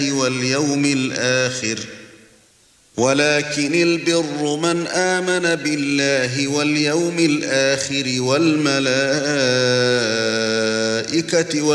واليوم الآخر ولكن البر من آمن بالله واليوم الآخر والملائكة